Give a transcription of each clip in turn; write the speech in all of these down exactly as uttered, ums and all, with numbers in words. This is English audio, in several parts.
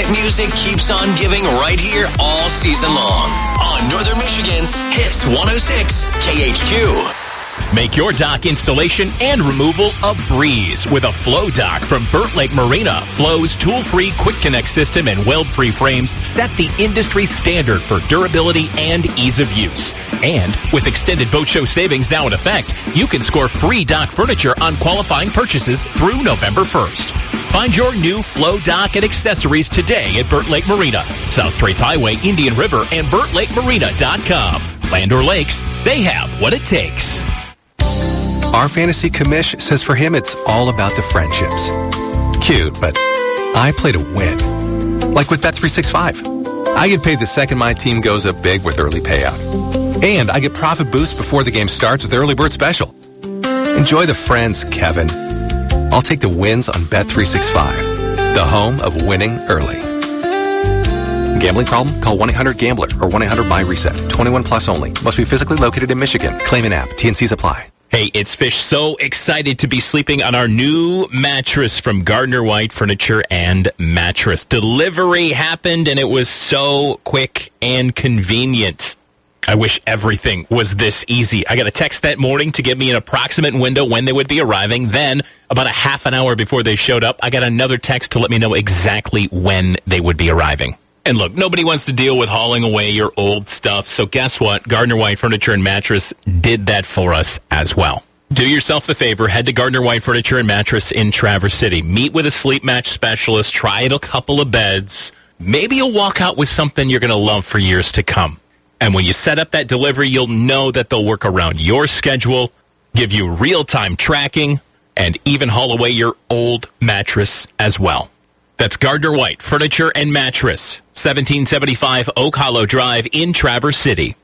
hit music keeps on giving right here all season long on Northern Michigan's Hits one oh six K H Q. Make your dock installation and removal a breeze with a Flow dock from Burt Lake Marina. Flow's tool-free quick connect system and weld-free frames set the industry standard for durability and ease of use. And with extended boat show savings now in effect, you can score free dock furniture on qualifying purchases through November first. Find your new Flow dock and accessories today at Burt Lake Marina, South Straits Highway, Indian River, and burt lake marina dot com. Land or Lakes, they have what it takes. Our fantasy commish says for him it's all about the friendships. Cute, but I play to win. Like with Bet three sixty-five. I get paid the second my team goes up big with early payout. And I get profit boosts before the game starts with Early Bird Special. Enjoy the friends, Kevin. I'll take the wins on Bet three sixty-five, the home of winning early. Gambling problem? Call one eight hundred gambler or one eight hundred buy reset. twenty-one plus only. Must be physically located in Michigan. Claim an app. T and Cs apply. Hey, it's Fish. So excited to be sleeping on our new mattress from Gardner White Furniture and Mattress. Delivery happened, and it was so quick and convenient. I wish everything was this easy. I got a text that morning to give me an approximate window when they would be arriving. Then, about a half an hour before they showed up, I got another text to let me know exactly when they would be arriving. And look, nobody wants to deal with hauling away your old stuff, so guess what? Gardner White Furniture and Mattress did that for us as well. Do yourself a favor, head to Gardner White Furniture and Mattress in Traverse City. Meet with a sleep match specialist, try a couple of beds. Maybe you'll walk out with something you're going to love for years to come. And when you set up that delivery, you'll know that they'll work around your schedule, give you real-time tracking, and even haul away your old mattress as well. That's Gardner White Furniture and Mattress, seventeen seventy-five Oak Hollow Drive in Traverse City.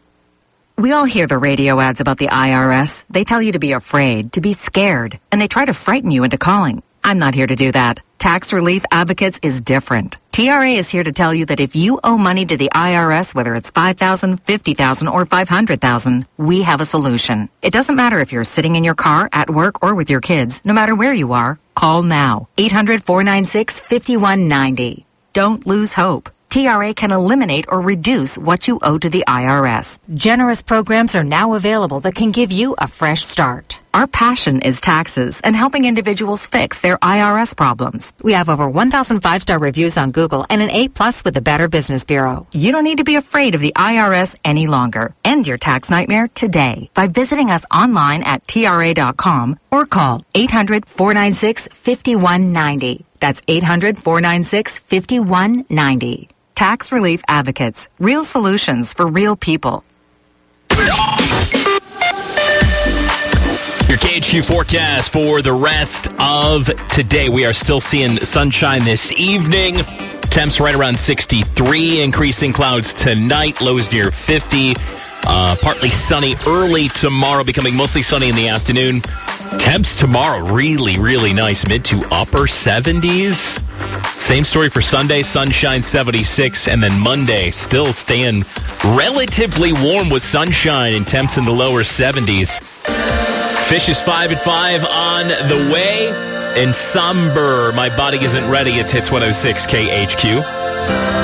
We all hear the radio ads about the I R S. They tell you to be afraid, to be scared, and they try to frighten you into calling. I'm not here to do that. Tax Relief Advocates is different. T R A is here to tell you that if you owe money to the I R S, whether it's five thousand dollars, fifty thousand dollars, or five hundred thousand dollars, we have a solution. It doesn't matter if you're sitting in your car, at work, or with your kids. No matter where you are, call now. eight hundred, four nine six, five one nine zero. Don't lose hope. T R A can eliminate or reduce what you owe to the I R S. Generous programs are now available that can give you a fresh start. Our passion is taxes and helping individuals fix their I R S problems. We have over one thousand five-star reviews on Google and an A plus with the Better Business Bureau. You don't need to be afraid of the I R S any longer. End your tax nightmare today by visiting us online at T R A dot com or call eight hundred, four nine six, five one nine zero. That's eight hundred, four nine six, five one nine zero. Tax Relief Advocates. Real solutions for real people. Your K H Q forecast for the rest of today. We are still seeing sunshine this evening. Temps right around sixty-three. Increasing clouds tonight. Lows near fifty. Uh, partly sunny early tomorrow, becoming mostly sunny in the afternoon. Temps tomorrow, really, really nice. Mid to upper seventies. Same story for Sunday, sunshine seventy-six. And then Monday, still staying relatively warm with sunshine and temps in the lower seventies. Fish is five and five on the way. And somber, my body isn't ready. It's Hits one oh six K H Q.